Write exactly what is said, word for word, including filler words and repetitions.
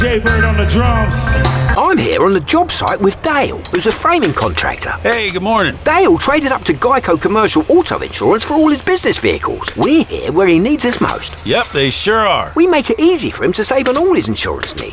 Jay Bird on the drums. I'm here on the job site with Dale, who's a framing contractor. Hey, good morning. Dale traded up to Geico Commercial Auto Insurance for all his business vehicles. We're here where he needs us most. Yep, they sure are. We make it easy for him to save on all his insurance needs.